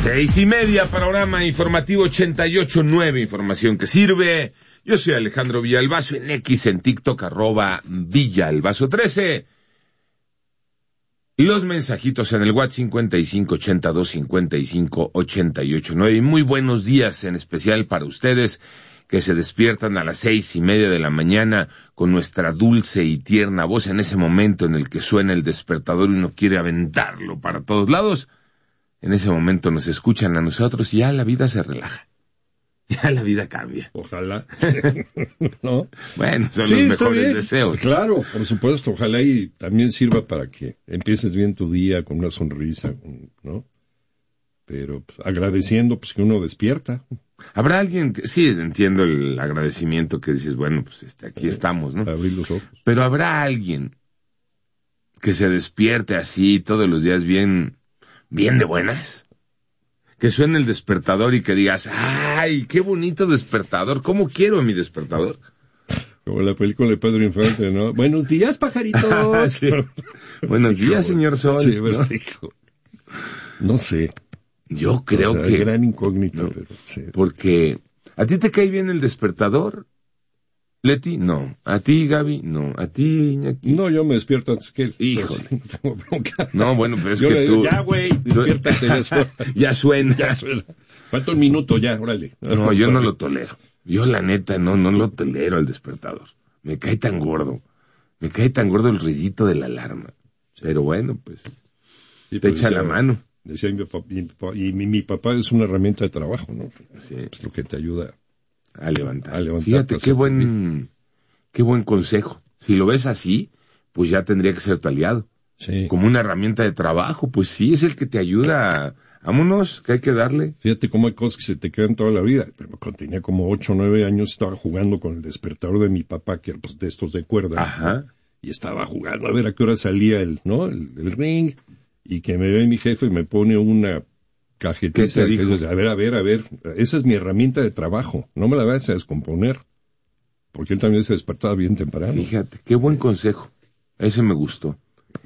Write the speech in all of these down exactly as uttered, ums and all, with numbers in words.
Seis y media, panorama informativo ochenta y ocho nueve, información que sirve. Yo soy Alejandro Villalbazo, en X, en TikTok, arroba Villalbazo trece. Los mensajitos en el WhatsApp cincuenta y cinco ochenta y dos cincuenta y cinco ochenta y ocho nueve. Y muy buenos días, en especial para ustedes que se despiertan a las seis y media de la mañana con nuestra dulce y tierna voz en ese momento en el que suena el despertador y uno quiere aventarlo para todos lados. En ese momento nos escuchan a nosotros y ya la vida se relaja. Ya la vida cambia. Ojalá. ¿No? Bueno, son sí, los mejores deseos. Claro, por supuesto. Ojalá y también sirva para que empieces bien tu día con una sonrisa, ¿no? Pero pues, agradeciendo pues que uno despierta. Habrá alguien que, sí, entiendo el agradecimiento que dices, bueno, pues este, aquí eh, estamos, ¿no? Abrir los ojos. Pero habrá alguien que se despierte así todos los días bien, bien de buenas. Que suene el despertador y que digas, ¡ay, qué bonito despertador! ¿Cómo quiero mi despertador? Como la película de Pedro Infante, ¿no? Buenos días, pajaritos. Sí. Buenos días, señor Sol. Sí, pues, ¿no? No sé. Yo creo o sea, que... gran incógnita. No, pero, sí. Porque, ¿a ti te cae bien el despertador, Leti? No. ¿A ti, Gaby? No. ¿A ti, Iñaki? No, yo me despierto antes que él. Híjole. No tengo bronca. No, bueno, pero es yo que le tú... digo, ya, güey, despiértate. Ya suena. ya suena. Ya suena. Falta un minuto ya, órale. No, yo no lo tolero. Yo, la neta, no, no lo tolero el despertador. Me cae tan gordo. Me cae tan gordo el ruidito de la alarma. Pero bueno, pues, sí, te pues echa decía, la mano. Decía mi papá, mi papá, y mi, mi papá es una herramienta de trabajo, ¿no? Sí. Es lo que te ayuda a levantar. A levantar Fíjate, qué buen, qué buen consejo. Si lo ves así, pues ya tendría que ser tu aliado. Sí. Como una herramienta de trabajo, pues sí, es el que te ayuda a... Vámonos, que hay que darle. Fíjate cómo hay cosas que se te quedan toda la vida. Pero cuando tenía como ocho o nueve años estaba jugando con el despertador de mi papá, que era pues, de estos de cuerda. Ajá. ¿no? Y estaba jugando a ver a qué hora salía el, ¿no? El, el ring. Y que me ve mi jefe y me pone una cajetita. ¿Qué te dijo? Que, a ver, a ver, a ver. Esa es mi herramienta de trabajo. No me la vayas a descomponer. Porque él también se despertaba bien temprano. Fíjate, qué buen consejo. Ese me gustó.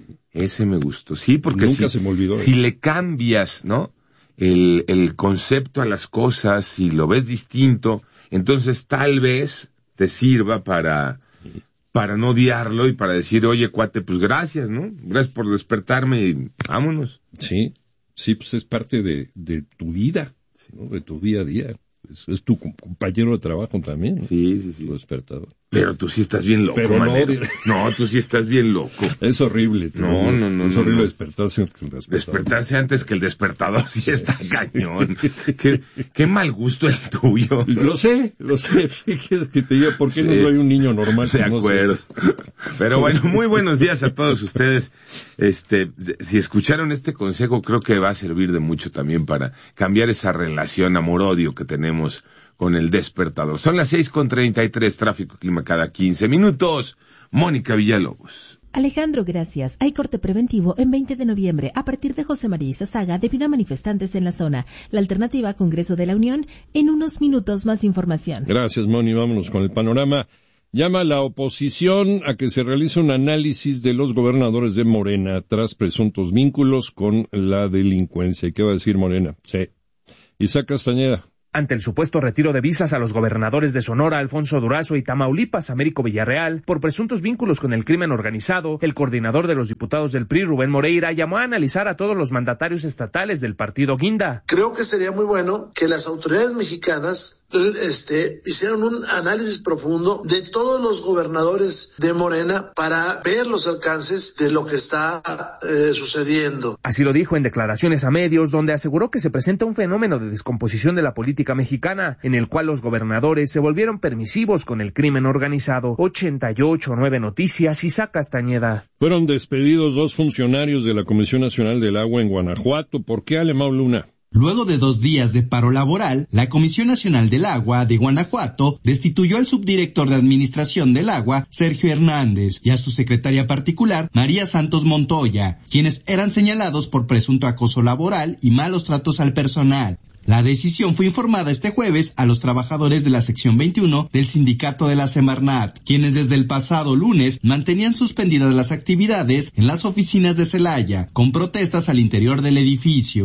Ese me gustó. Sí, porque Nunca si, se me olvidó, si ¿eh? le cambias, ¿no? El, el concepto a las cosas, si lo ves distinto, entonces tal vez te sirva para, para no odiarlo y para decir, oye, cuate, pues gracias, ¿no? Gracias por despertarme y vámonos. Sí, sí, pues es parte de, de tu vida, ¿no? De tu día a día. Es, es tu compañero de trabajo también, ¿no? Sí, sí, sí. Tu despertador. Pero tú sí estás bien loco, Pero no, Manero. No, tú sí estás bien loco. Es horrible. No, no, no. Es no, horrible no. despertarse antes que el despertador. Despertarse antes que el despertador sí está cañón. Qué, qué mal gusto el tuyo. Lo sé, lo sé. ¿Qué quieres que te diga? ¿Por qué sí, no soy un niño normal? De acuerdo. No sé. Pero bueno, muy buenos días a todos ustedes. Este, si escucharon este consejo, creo que va a servir de mucho también para cambiar esa relación amor-odio que tenemos con el despertador. Son las seis con treinta y tres, tráfico clima cada quince minutos. Mónica Villalobos. Alejandro, gracias. Hay corte preventivo en veinte de noviembre a partir de José María Izazaga debido a manifestantes en la zona. La alternativa, Congreso de la Unión. En unos minutos más información. Gracias, Moni. Vámonos con el panorama. Llama a la oposición a que se realice un análisis de los gobernadores de Morena tras presuntos vínculos con la delincuencia. ¿Y qué va a decir Morena? Sí. Isaac Castañeda. Ante el supuesto retiro de visas a los gobernadores de Sonora, Alfonso Durazo, y Tamaulipas, Américo Villarreal, por presuntos vínculos con el crimen organizado, el coordinador de los diputados del P R I, Rubén Moreira, llamó a analizar a todos los mandatarios estatales del partido Guinda. Creo que sería muy bueno que las autoridades mexicanas este, hicieran un análisis profundo de todos los gobernadores de Morena para ver los alcances de lo que está eh, sucediendo. Así lo dijo en declaraciones a medios, donde aseguró que se presenta un fenómeno de descomposición de la política mexicana, en el cual los gobernadores se volvieron permisivos con el crimen organizado. ochenta y ocho nueve Noticias, Isaac Castañeda. Fueron despedidos dos funcionarios de la Comisión Nacional del Agua en Guanajuato. ¿Por qué, Alemão Luna? Luego de dos días de paro laboral, la Comisión Nacional del Agua de Guanajuato destituyó al subdirector de Administración del Agua, Sergio Hernández, y a su secretaria particular, María Santos Montoya, quienes eran señalados por presunto acoso laboral y malos tratos al personal. La decisión fue informada este jueves a los trabajadores de la sección veintiuno del sindicato de la Semarnat, quienes desde el pasado lunes mantenían suspendidas las actividades en las oficinas de Celaya, con protestas al interior del edificio.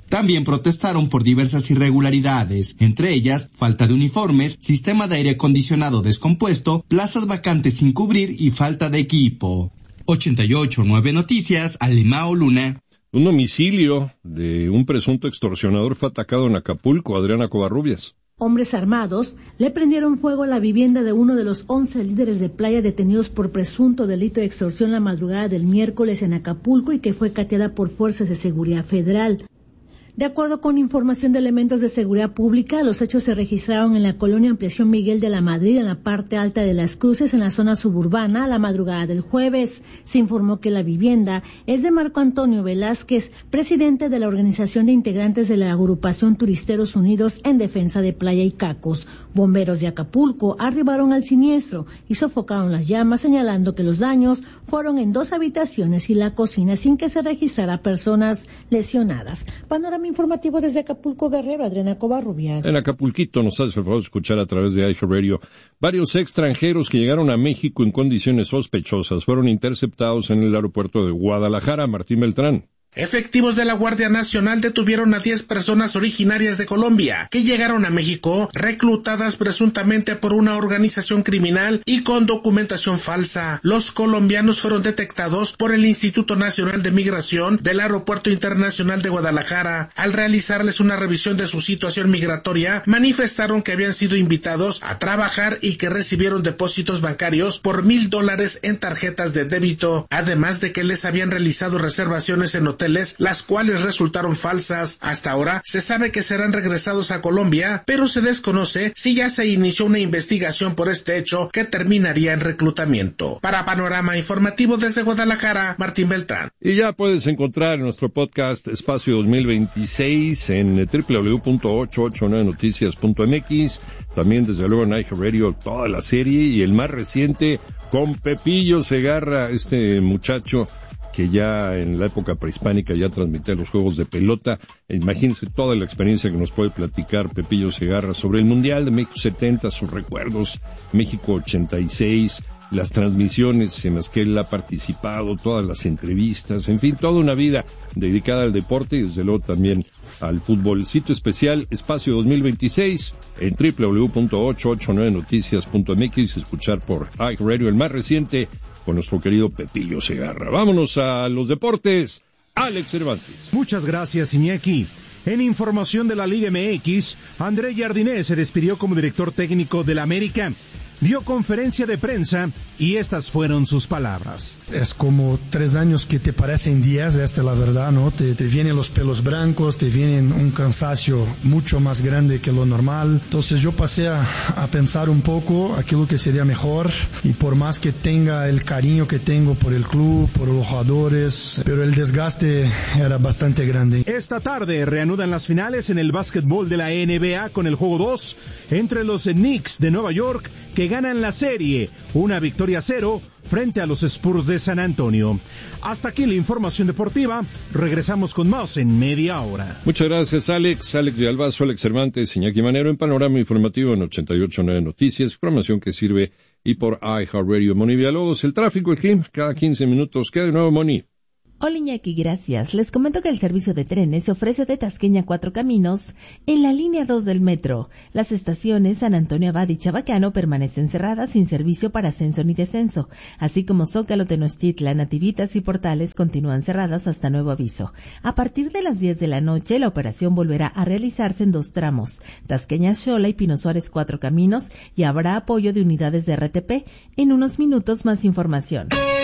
También protestaron por diversas irregularidades, entre ellas falta de uniformes, sistema de aire acondicionado descompuesto, plazas vacantes sin cubrir y falta de equipo. ochenta y ocho punto nueve Noticias, Alemao Luna. Un domicilio de un presunto extorsionador fue atacado en Acapulco. Adriana Covarrubias. Hombres armados le prendieron fuego a la vivienda de uno de los once líderes de playa detenidos por presunto delito de extorsión la madrugada del miércoles en Acapulco y que fue cateada por fuerzas de seguridad federal. De acuerdo con información de elementos de seguridad pública, los hechos se registraron en la colonia Ampliación Miguel de la Madrid, en la parte alta de Las Cruces, en la zona suburbana, a la madrugada del jueves. Se informó que la vivienda es de Marco Antonio Velázquez, presidente de la Organización de Integrantes de la Agrupación Turisteros Unidos en Defensa de Playa y Cacos. Bomberos de Acapulco arribaron al siniestro y sofocaron las llamas, señalando que los daños fueron en dos habitaciones y la cocina, sin que se registrara personas lesionadas. Panorama informativo desde Acapulco, Guerrero, Adriana Covarrubias. En Acapulquito nos hace el favor de escuchar a través de iHeartRadio. Varios extranjeros que llegaron a México en condiciones sospechosas fueron interceptados en el aeropuerto de Guadalajara. Martín Beltrán. Efectivos de la Guardia Nacional detuvieron a diez personas originarias de Colombia que llegaron a México reclutadas presuntamente por una organización criminal y con documentación falsa. Los colombianos fueron detectados por el Instituto Nacional de Migración del Aeropuerto Internacional de Guadalajara. Al realizarles una revisión de su situación migratoria, manifestaron que habían sido invitados a trabajar y que recibieron depósitos bancarios por mil dólares en tarjetas de débito, además de que les habían realizado reservaciones en hoteles, las cuales resultaron falsas. Hasta ahora se sabe que serán regresados a Colombia, pero se desconoce si ya se inició una investigación por este hecho que terminaría en reclutamiento. Para Panorama Informativo desde Guadalajara, Martín Beltrán. Y ya puedes encontrar en nuestro podcast Espacio dos mil veintiséis en doble u doble u doble u punto ochocientos ochenta y nueve noticias punto m x, también desde luego en iHeartRadio toda la serie y el más reciente con Pepillo Segarra, este muchacho que ya en la época prehispánica ya transmitía los juegos de pelota. Imagínense toda la experiencia que nos puede platicar Pepillo Segarra sobre el Mundial de México setenta, sus recuerdos, México ochenta y seis, las transmisiones en las que él ha participado, todas las entrevistas, en fin, toda una vida dedicada al deporte y desde luego también al fútbol. Sitio especial Espacio dos mil veintiséis en doble u doble u doble u punto ochocientos ochenta y nueve noticias punto m x, escuchar por iHeartRadio el más reciente con nuestro querido Pepillo Segarra. Vámonos a los deportes. Alex Cervantes. Muchas gracias, Iñaki. En información de la Liga M X, André Jardine se despidió como director técnico del América. Dio conferencia de prensa y estas fueron sus palabras. Es como tres años que te parecen días, esta es la verdad, ¿no? Te, te vienen los pelos blancos, te vienen un cansancio mucho más grande que lo normal. Entonces yo pasé a, a pensar un poco aquello que sería mejor, y por más que tenga el cariño que tengo por el club, por los jugadores, pero el desgaste era bastante grande. Esta tarde reanudan las finales en el básquetbol de la N B A con el juego dos entre los Knicks de Nueva York, que ganan la serie, una victoria a cero frente a los Spurs de San Antonio. Hasta aquí la información deportiva. Regresamos con más en media hora. Muchas gracias, Alex. Alex de Albazo, Alex Cervantes, Iñaki Manero en Panorama Informativo en ochenta y ocho punto nueve Noticias, información que sirve y por iHeartRadio. Moni Villalobos, el tráfico, el clima, cada quince minutos. ¿Qué de nuevo, Moni? Hola Iñaki, gracias. Les comento que el servicio de trenes se ofrece de Tasqueña a Cuatro Caminos en la línea dos del metro. Las estaciones San Antonio Abad y Chabacano permanecen cerradas sin servicio para ascenso ni descenso, así como Zócalo, Tenochtitlan, Nativitas y Portales continúan cerradas hasta nuevo aviso. A partir de las diez de la noche, la operación volverá a realizarse en dos tramos, Tasqueña Xola y Pino Suárez Cuatro Caminos, y habrá apoyo de unidades de R T P. En unos minutos más información.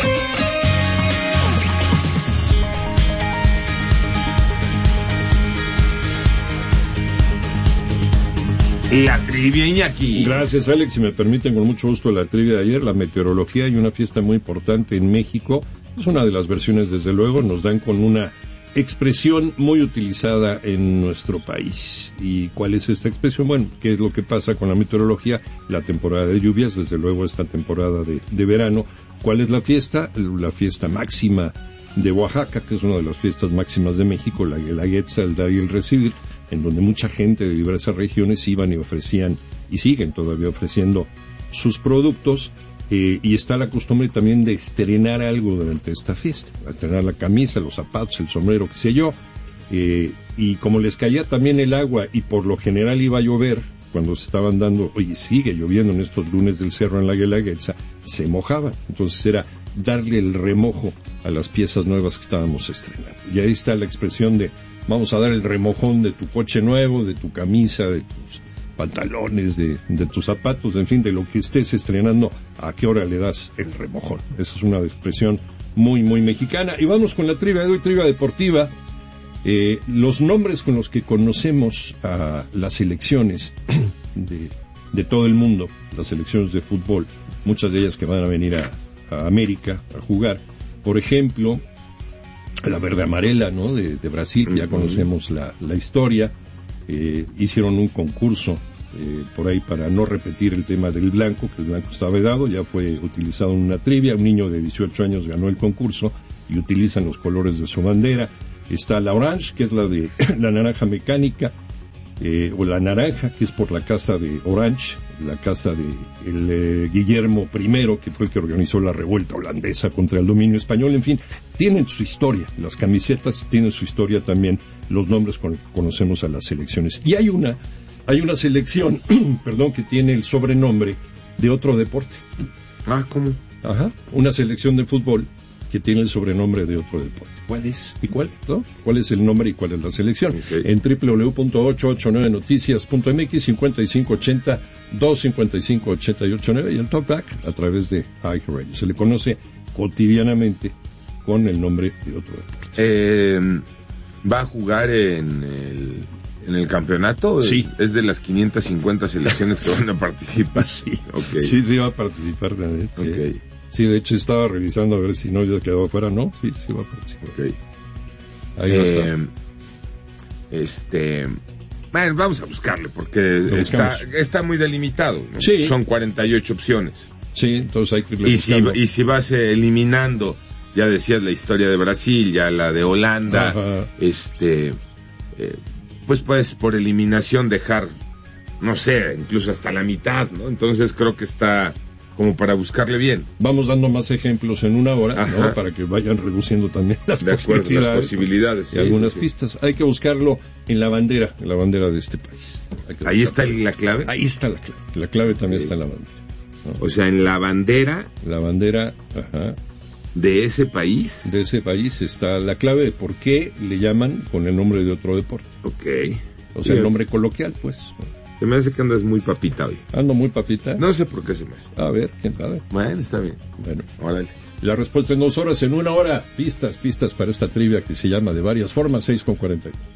La trivia, Iñaki. Gracias, Alex. Si me permiten, con mucho gusto la trivia de ayer, la meteorología y una fiesta muy importante en México. Es una de las versiones, desde luego, nos dan con una expresión muy utilizada en nuestro país. ¿Y cuál es esta expresión? Bueno, ¿qué es lo que pasa con la meteorología? La temporada de lluvias, desde luego esta temporada de, de verano. ¿Cuál es la fiesta? La fiesta máxima de Oaxaca, que es una de las fiestas máximas de México, la Guelaguetza, el dar y el recibir, en donde mucha gente de diversas regiones iban y ofrecían, y siguen todavía ofreciendo sus productos, eh, y está la costumbre también de estrenar algo durante esta fiesta, estrenar la camisa, los zapatos, el sombrero, qué sé yo. eh, y como les caía también el agua y por lo general iba a llover, cuando se estaban dando, oye, sigue lloviendo en estos lunes del cerro en la Guelaguetza, se mojaban. Entonces era darle el remojo a las piezas nuevas que estábamos estrenando. Y ahí está la expresión de, vamos a dar el remojón de tu coche nuevo, de tu camisa, de tus pantalones, de, de tus zapatos, en fin, de lo que estés estrenando, ¿a qué hora le das el remojón? Esa es una expresión muy, muy mexicana. Y vamos con la trivia de hoy, trivia deportiva. Eh, los nombres con los que conocemos a las selecciones de, de todo el mundo, las selecciones de fútbol, muchas de ellas que van a venir a, a América a jugar. Por ejemplo, la verde amarela, ¿no? De, de Brasil, que ya conocemos la, la historia. Eh, hicieron un concurso eh, por ahí para no repetir el tema del blanco, que el blanco está vedado, ya fue utilizado en una trivia. Un niño de dieciocho años ganó el concurso y utilizan los colores de su bandera. Está la orange, que es la de la naranja mecánica, eh, o la naranja, que es por la casa de Orange, la casa de el, eh, Guillermo primero, que fue el que organizó la revuelta holandesa contra el dominio español. En fin, tienen su historia, las camisetas tienen su historia también, los nombres con los que conocemos a las selecciones. Y hay una, hay una selección, perdón, que tiene el sobrenombre de otro deporte. Ah, ¿cómo? Ajá, una selección de fútbol que tiene el sobrenombre de otro deporte. ¿Cuál es y cuál? ¿No? ¿Cuál es el nombre y cuál es la selección? Okay. En doble u doble u doble u punto ochocientos ochenta y nueve noticias punto m x, cincuenta y cinco ochenta, doscientos cincuenta y cinco ochenta y ocho nueve, y el Talkback a través de iHeartRadio. Se le conoce cotidianamente con el nombre de otro deporte. Eh, ¿Va a jugar en el, en el campeonato? Sí. ¿Es de las quinientas cincuenta selecciones que van a participar? Sí. Okay. Sí, sí va a participar también. Okay. Sí, de hecho estaba revisando a ver si no había quedado afuera. No, sí, sí va a participar. Okay. Ahí va a estar. Eh, este, bueno, vamos a buscarle porque está, está muy delimitado, ¿no? Sí. Son cuarenta y ocho opciones. Sí, entonces hay que y si, y si vas eliminando, ya decías la historia de Brasil, ya la de Holanda, Ajá. este, eh, pues puedes por eliminación dejar, no sé, incluso hasta la mitad, ¿no? Entonces creo que está como para buscarle bien. Vamos dando más ejemplos en una hora, ¿no? Para que vayan reduciendo también las de acuerdo, posibilidades, las posibilidades y sí, algunas sí, pistas. Sí. Hay que buscarlo en la bandera, en la bandera de este país. Ahí está el, la clave. Ahí está la clave. La clave también sí. está en la bandera, ¿no? O sea, en la bandera. La bandera, ajá. De ese país. De ese país está la clave de por qué le llaman con el nombre de otro deporte. Ok. O sea, Bien. el nombre coloquial, pues. Se me hace que andas muy papita hoy. Ando muy papita. No sé por qué se me hace. A ver, quién sabe. Bueno, está bien. Bueno, órale. La respuesta en dos horas, en una hora. Pistas, pistas para esta trivia que se llama de varias formas, seis con cuarenta y uno.